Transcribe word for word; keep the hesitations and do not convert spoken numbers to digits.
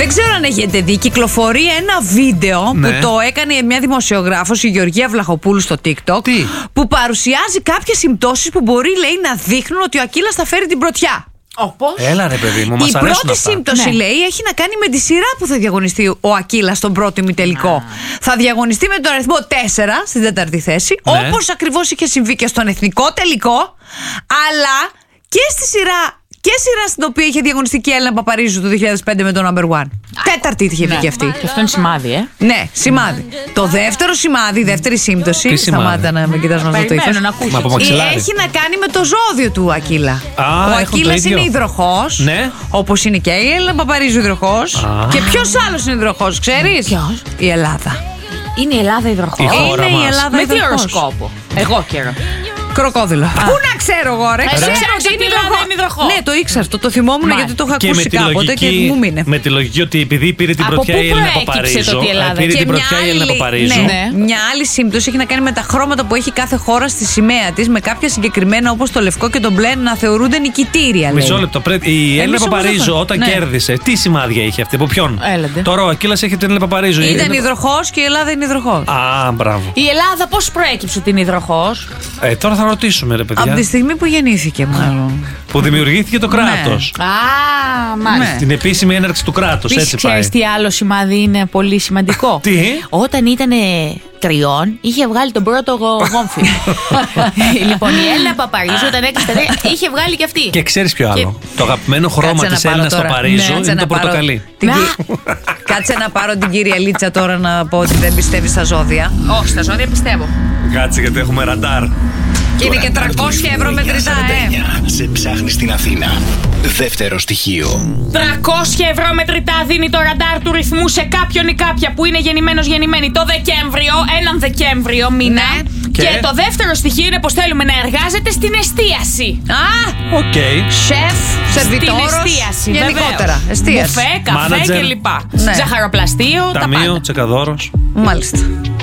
Δεν ξέρω αν έχετε δει, κυκλοφορεί ένα βίντεο ναι. που το έκανε μια δημοσιογράφος, η Γεωργία Βλαχοπούλου, στο TikTok. Τι? Που παρουσιάζει κάποιες συμπτώσεις που μπορεί, λέει, να δείχνουν ότι ο Ακύλας θα φέρει την πρωτιά. Όπως? Έλα ρε παιδί μου, μας η αρέσουν πρώτη αυτά. σύμπτωση, Ναι. λέει, έχει να κάνει με τη σειρά που θα διαγωνιστεί ο Ακύλας στον πρώτο ημιτελικό. Θα διαγωνιστεί με τον αριθμό τέσσερα στην τέταρτη θέση, Ναι. όπως ακριβώς είχε συμβεί και στον εθνικό τελικό, αλλά και στη σειρά. Και σειρά στην οποία είχε διαγωνιστεί και η Έλληνα Παπαρίζου το δύο χιλιάδες πέντε με το Number One. Τέταρτη είχε βγει και αυτή. Και αυτό είναι σημάδι, ε. Ναι, σημάδι. Το δεύτερο σημάδι, η δεύτερη σύμπτωση. Τι σημάδι? Σταμάτα να με κοιτάς να δω το Περιμένω ύφος. να ακούσω. Μα από μαξιλάρι. Έχει να κάνει με το ζώδιο του Ακύλα. Α, ο έχουν το Ακύλας ίδιο. είναι υδροχός. Ναι. Όπως είναι και η Έλληνα Παπαρίζου υδροχός. Α. Και ποιος άλλος είναι υδροχός, ξέρεις? Ποιος? Η Ελλάδα. Είναι η Ελλάδα υδροχός. Η χώρα Είναι η μας. Ελλάδα Με τι υδροχός. οροσκόπο? Εγώ καιρό. Κροκόδιλο. Πού να ξέρω εγώ, ρε. Εσύ Ξέρω ξέρεις ότι ότι η είναι Ελλάδα υδροχός. είναι υδροχός. Ναι, το ήξερα. Το, το θυμόμουν Μα. γιατί το είχα Και με ακούσει τη, κάποτε και λογική, μου μείνε. με τη λογική ότι επειδή πήρε την Από πρωτιά πού η Έλληνα προέκυψε Παπαρίζου. το ότι η Ελλάδα- Πήρε Και την μια πρωτιά η Έλληνα άλλη- Παπαρίζου. ναι, Ναι. μια άλλη σύμπτωση έχει να κάνει με τα χρώματα που έχει κάθε χώρα στη σημαία της, με κάποια συγκεκριμένα όπως το λευκό και το μπλε να θεωρούνται νικητήρια. Μισό λέει. λεπτό. Πρέπει- Η Έλληνα Εμείς όμως Παπαρίζου αυτό- όταν ναι. κέρδισε, τι σημάδια είχε αυτή, από ποιον? Έλατε. Τώρα ο Ακύλας έχει την Έλληνα Παπαρίζου. Ήταν Είναι- υδροχός και η Ελλάδα είναι υδροχός. Α, μπράβο. Η Ελλάδα πώς προέκυψε ότι είναι υδροχός? Ε, τώρα θα ρωτήσουμε, ρε Από παιδιά. τη στιγμή που γεννήθηκε, μάλλον. Που δημιουργήθηκε το κράτος. Α, μάλιστα. Ναι. Την επίσημη έναρξη του κράτους. Επίσης, Έτσι πάει. ξέρεις τι άλλο σημάδι είναι πολύ σημαντικό? Τι? Όταν ήταν τριών, είχε βγάλει τον πρώτο γο- γόμφι. Λοιπόν, η Έλληνα Παπαρίζου, όταν έκλεισε τα τρία, είχε βγάλει και αυτή. Και ξέρεις ποιο άλλο? Το αγαπημένο χρώμα Κάτσε της να πάρω Έλληνας τώρα. Παπαρίζου Ναι, κάτσε είναι να το πάρω πορτοκαλί. την Να. κυ- Κάτσε να πάρω την κυρία Λίτσα τώρα να πω ότι δεν πιστεύει στα ζώδια. Όχι, στα ζώδια πιστεύω. Κάτσε γιατί έχουμε ραντάρ. Και είναι και τριακόσια ευρώ μετρητά, ε. Σε ψάχνει στην Αθήνα. Δεύτερο στοιχείο. τριακόσια ευρώ μετρητά δίνει το ραντάρ του ρυθμού σε κάποιον ή κάποια που είναι γεννημένος γεννημένη το Δεκέμβριο, έναν Δεκέμβριο μήνα. Ναι. Και, Και? το δεύτερο στοιχείο είναι πως θέλουμε να εργάζεται στην εστίαση. Α, Οκ. σεφ, Στην σερβιτόρος, εστίαση. γενικότερα. βεβαίως. Εστίαση. Μπουφέ, καφέ Μάνατζερ. κλπ. Ναι. Ζαχαροπλαστείο, τα Ταμείο, πάντα. τσεκαδόρος. Μάλιστα.